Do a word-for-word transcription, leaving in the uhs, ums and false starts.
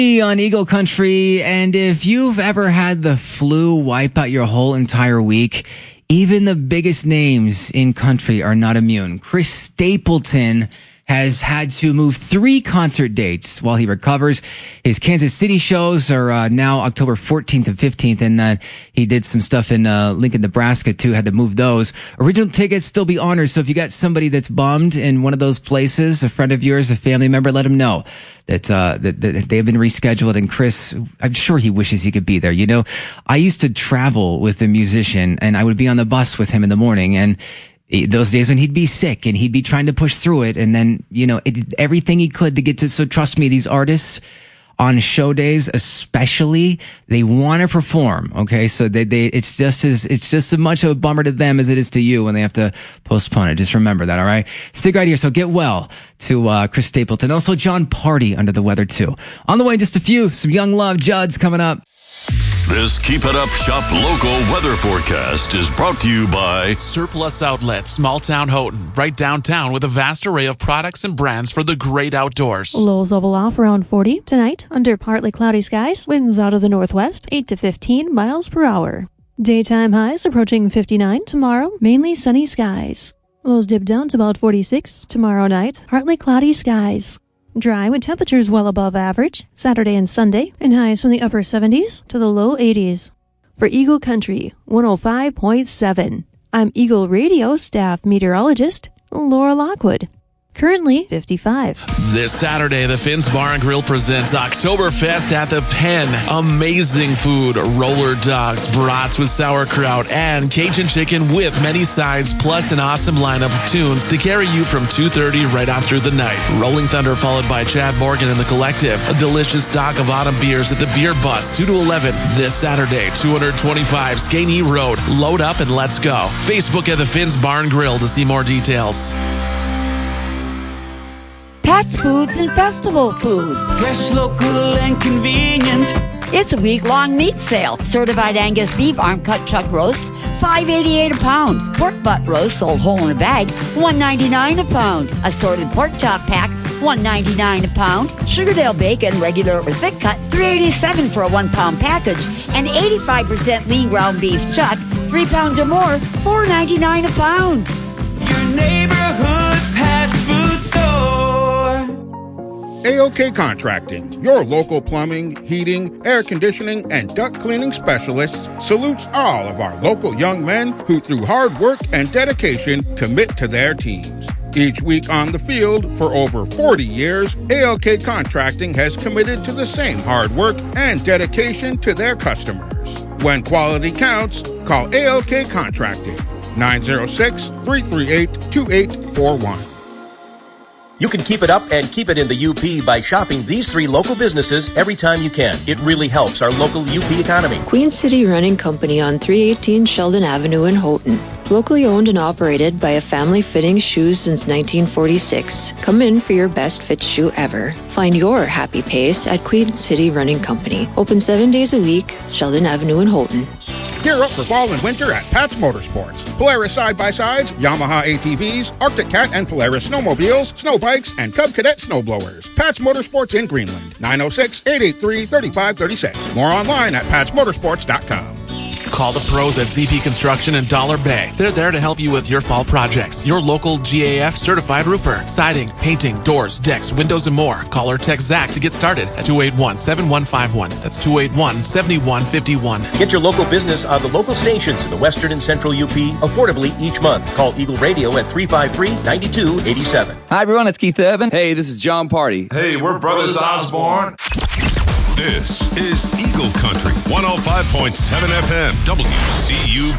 On Eagle Country, and if you've ever had the flu wipe out your whole entire week, even the biggest names in country are not immune. Chris Stapleton has had to move three concert dates while he recovers. His Kansas City shows are uh, now October fourteenth and fifteenth, and uh, he did some stuff in uh, Lincoln, Nebraska too, had to move those. Original tickets still be honored, so if you got somebody that's bummed in one of those places, a friend of yours, a family member, let him know that, uh, that, that they've been rescheduled. And Chris, I'm sure he wishes he could be there. You know, I used to travel with a musician, and I would be on the bus with him in the morning, and those days when he'd be sick and he'd be trying to push through it. And then, you know, it, everything he could to get to. So trust me, these artists on show days, especially, they want to perform. Okay. So they, they, it's just as, it's just as much of a bummer to them as it is to you when they have to postpone it. Just remember that. All right. Stick right here. So get well to, uh, Chris Stapleton. Also John Party under the weather too. On the way in just a few, some Young Love Judds coming up. This Keep It Up Shop Local weather forecast is brought to you by Surplus Outlet, Small Town Houghton, right downtown with a vast array of products and brands for the great outdoors. Lows level off around forty tonight under partly cloudy skies, winds out of the northwest, eight to fifteen miles per hour. Daytime highs approaching fifty-nine tomorrow, mainly sunny skies. Lows dip down to about forty-six tomorrow night, partly cloudy skies. Dry with temperatures well above average Saturday and Sunday, and highs from the upper seventies to the low eighties. For Eagle Country one oh five point seven, I'm Eagle Radio staff meteorologist Laura Lockwood. Currently fifty-five. This Saturday, the Finn's Bar and Grill presents Oktoberfest at the Pen. Amazing food, roller dogs, brats with sauerkraut, and Cajun chicken with many sides, plus an awesome lineup of tunes to carry you from two thirty right on through the night. Rolling Thunder followed by Chad Morgan and the Collective. A delicious stock of autumn beers at the Beer Bus, two to eleven. This Saturday, two twenty-five Skaney Road. Load up and let's go. Facebook at the Finn's Bar and Grill to see more details. Pets Foods and Festival Foods. Fresh, local, and convenient. It's a week-long meat sale. Certified Angus beef arm cut chuck roast, five eighty-eight a pound. Pork butt roast sold whole in a bag, one ninety-nine a pound. Assorted pork chop pack, one ninety-nine a pound. Sugardale bacon, regular or thick cut, three eighty-seven for a one pound package. And eighty-five percent lean ground beef chuck, three pounds or more, four ninety-nine a pound. Your neighborhood Pat's Food Store. A O K Contracting, your local plumbing, heating, air conditioning, and duct cleaning specialists, salutes all of our local young men who through hard work and dedication commit to their teams. Each week on the field for over forty years, A O K Contracting has committed to the same hard work and dedication to their customers. When quality counts, call A O K Contracting, nine oh six, three three eight, two eight four one. You can keep it up and keep it in the U P by shopping these three local businesses every time you can. It really helps our local U P economy. Queen City Running Company on three eighteen Sheldon Avenue in Houghton. Locally owned and operated by a family fitting shoes since nineteen forty-six. Come in for your best fit shoe ever. Find your happy pace at Queen City Running Company. Open seven days a week, Sheldon Avenue in Houghton. Gear up for fall and winter at Pat's Motorsports. Polaris side-by-sides, Yamaha A T Vs, Arctic Cat and Polaris snowmobiles, snow bikes, and Cub Cadet snowblowers. Pat's Motorsports in Greenland, nine oh six, eight eight three, three five three six. More online at pats motorsports dot com. Call the pros at Z P Construction in Dollar Bay. They're there to help you with your fall projects. Your local G A F certified roofer. Siding, painting, doors, decks, windows, and more. Call or text Zach to get started at two eight one, seven one five one. That's two eight one, seven one five one. Get your local business on the local stations in the western and central U P affordably each month. Call Eagle Radio at three five three, nine two eight seven. Hi, everyone. It's Keith Urban. Hey, this is John Party. Hey, we're Brothers Osborne. This is Eagle Country, one oh five point seven F M, W C U